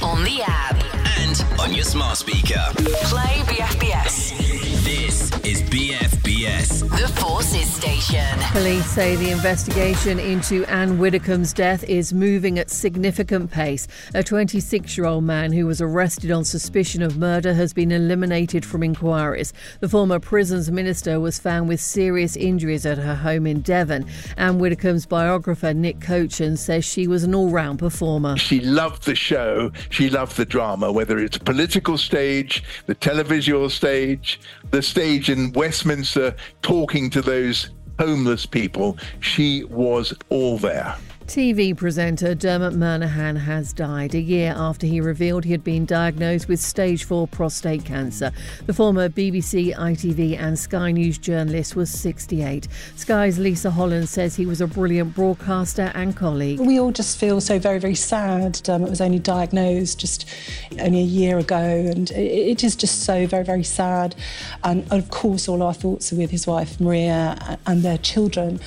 on the app, and on your smart speaker. play BFBS. This is BFBS, The Forces Station. Police say the investigation into Anne Widdecombe's death is moving at significant pace. A 26-year-old man who was arrested on suspicion of murder has been eliminated from inquiries. The former prisons minister was found with serious injuries at her home in Devon. Anne Widdecombe's biographer Nick Cochin says she was an all-round performer. She loved the show, she loved the drama, whether it's political stage, the televisual stage, the stage in Westminster talking to those homeless people. She was all there. TV presenter Dermot Murnaghan has died a year after he revealed he had been diagnosed with stage 4 prostate cancer. The former BBC, ITV and Sky News journalist was 68. Sky's Lisa Holland says he was a brilliant broadcaster and colleague. We all just feel so very, very sad. Dermot was only diagnosed just only a year ago, and it is just so very, very sad. And of course all our thoughts are with his wife Maria and their children.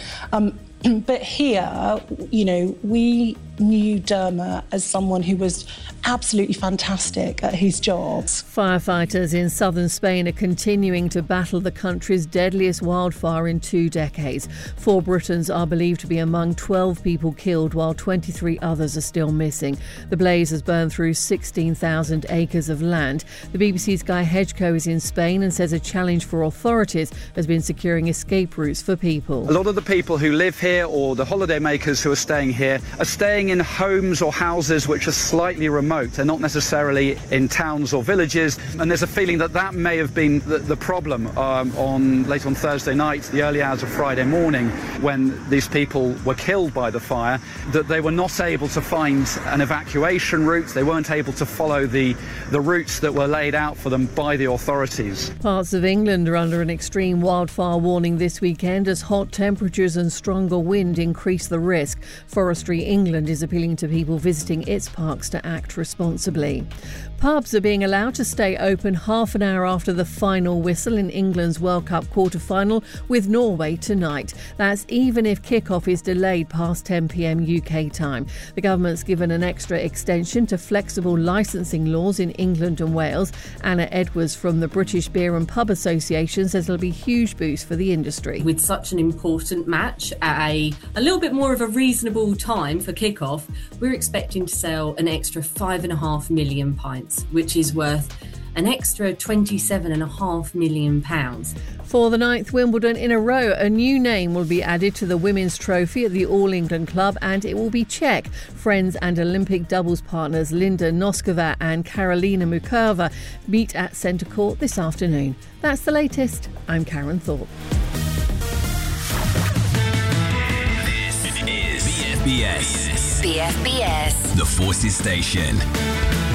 But here, you know, we knew Dermot as someone who was absolutely fantastic at his job. Firefighters in southern Spain are continuing to battle the country's deadliest wildfire in 2 decades. 4 Britons are believed to be among 12 people killed, while 23 others are still missing. The blaze has burned through 16,000 acres of land. The BBC's Guy Hedgecoe is in Spain and says a challenge for authorities has been securing escape routes for people. A lot of the people who live here, or the holiday makers who are staying here, are staying in homes or houses which are slightly remote. They're not necessarily in towns or villages, and there's a feeling that that may have been the problem late on Thursday night, the early hours of Friday morning, when these people were killed by the fire, that they were not able to find an evacuation route. They weren't able to follow the routes that were laid out for them by the authorities. Parts of England are under an extreme wildfire warning this weekend as hot temperatures and stronger wind increase the risk. Forestry England is appealing to people visiting its parks to act responsibly. Pubs are being allowed to stay open half an hour after the final whistle in England's World Cup quarter-final with Norway tonight. That's even if kick-off is delayed past 10 p.m. UK time. The government's given an extra extension to flexible licensing laws in England and Wales. Anna Edwards from the British Beer and Pub Association says it'll be a huge boost for the industry. With such an important match at a little bit more of a reasonable time for kick-off, we're expecting to sell an extra 5.5 million pints, which is worth an extra £27.5 million. For the 9th Wimbledon in a row, a new name will be added to the women's trophy at the All England Club, and it will be Czech. Friends and Olympic doubles partners Linda Noskova and Karolina Mukova meet at Centre Court this afternoon. That's the latest. I'm Karen Thorpe. This is BFBS, BFBS. The Forces Station.